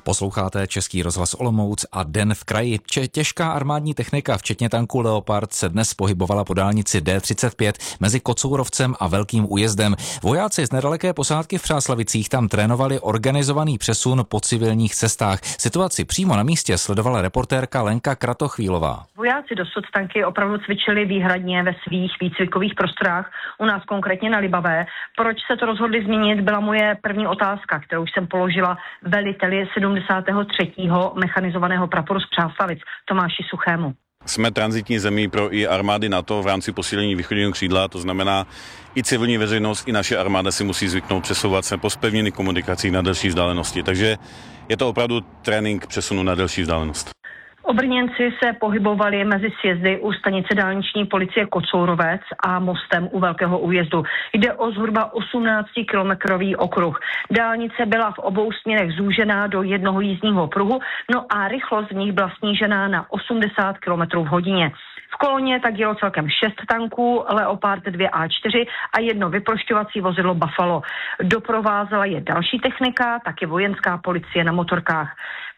Posloucháte Český rozhlas Olomouc a Den v kraji. Těžká armádní technika, včetně tanku Leopard, se dnes pohybovala po dálnici D35 mezi Kocourovcem a Velkým Újezdem. Vojáci z nedaleké posádky v Přáslavicích tam trénovali organizovaný přesun po civilních cestách. Situaci přímo na místě sledovala reportérka Lenka Kratochvílová. Vojáci dosud tanky opravdu cvičili výhradně ve svých výcvikových prostorách, u nás konkrétně na Libavé. Proč se to rozhodli změnit, byla moje první otázka, kterou jsem položila veliteli 73. mechanizovaného praporu z Přáslavic Tomáši Suchému. Jsme tranzitní zemí pro i armády NATO v rámci posílení východního křídla, to znamená i civilní veřejnost, i naše armáda si musí zvyknout přesouvat se po zpevněných komunikacích na delší vzdálenosti. Takže je to opravdu trénink přesunu na delší vzdálenost. Obrněnci se pohybovali mezi sjezdy u stanice dálniční policie Kocourovec a mostem u Velkého Újezdu. Jde o zhruba 18-kilometrový okruh. Dálnice byla v obou směrech zúžená do jednoho jízdního pruhu, no a rychlost v nich byla snížená na 80 km v hodině. V koloně tak jelo celkem 6 tanků, Leopard 2A4 a jedno vyprošťovací vozidlo Buffalo. Doprovázela je další technika, taky vojenská policie na motorkách.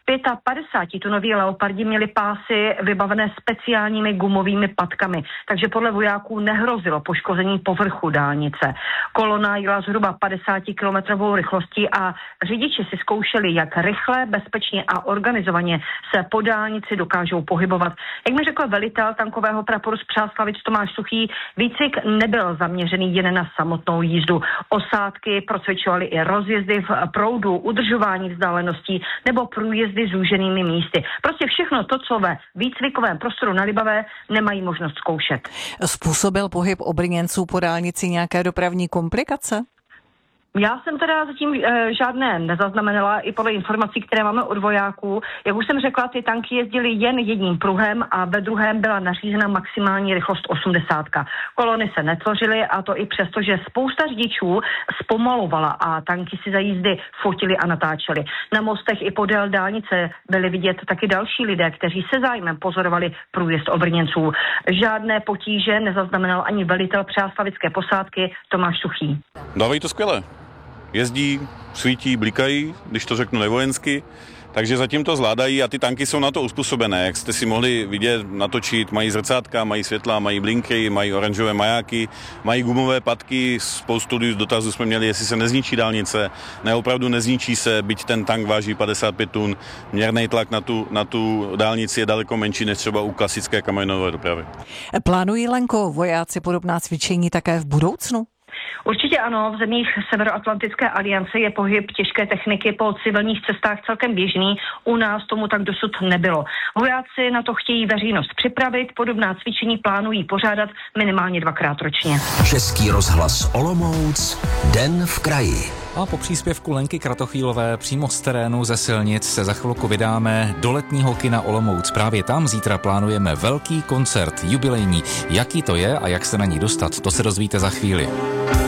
55-tunoví Leopardi měli pásy vybavené speciálními gumovými patkami, takže podle vojáků nehrozilo poškození povrchu dálnice. Kolona jela zhruba 50-kilometrovou rychlostí a řidiči si zkoušeli, jak rychle, bezpečně a organizovaně se po dálnici dokážou pohybovat. Jak mi řekl velitel tankového praporu z Přáslavic Tomáš Suchý, výcvik nebyl zaměřený jen na samotnou jízdu. Osádky procvičovaly i rozjezdy v proudu, udržování vzdáleností nebo průjezdy zúženými místy. Prostě všechno to, co ve výcvikovém prostoru na Libavé nemají možnost zkoušet. Způsobil pohyb obrněnců po dálnici nějaké dopravní komplikace? Já jsem teda zatím žádné nezaznamenala, i podle informací, které máme od vojáků. Jak už jsem řekla, ty tanky jezdily jen jedním pruhem a ve druhém byla nařízena maximální rychlost 80. Kolony se netvořily a to i přesto, že spousta řidičů zpomalovala a tanky si za jízdy fotili a natáčeli. Na mostech i podél dálnice byli vidět taky další lidé, kteří se zájmem pozorovali průjezd obrněnců. Žádné potíže nezaznamenal ani velitel přáslavické posádky Tomáš Suchý. Dávají to skvěle. Jezdí, svítí, blikají, když to řeknu nevojensky, takže zatím to zvládají a ty tanky jsou na to uspůsobené. Jak jste si mohli vidět, natočit, mají zrcátka, mají světla, mají blinky, mají oranžové majáky, mají gumové patky, spoustu dotazů jsme měli, jestli se nezničí dálnice. Ne, opravdu nezničí se, byť ten tank váží 55 tun, měrný tlak na tu dálnici je daleko menší než třeba u klasické kamionové dopravy. Plánují, Lenko, vojáci podobná cvičení také v budoucnu? Určitě ano, v zemích Severoatlantické aliance je pohyb těžké techniky po civilních cestách celkem běžný, u nás tomu tak dosud nebylo. Vojáci na to chtějí veřejnost připravit, podobná cvičení plánují pořádat minimálně 2krát ročně. Český rozhlas Olomouc, Den v kraji. A po příspěvku Lenky Kratochvílové přímo z terénu ze silnic se za chvilku vydáme do letního kina Olomouc. Právě tam zítra plánujeme velký koncert, jubilejní. Jaký to je a jak se na ní dostat, to se dozvíte za chvíli.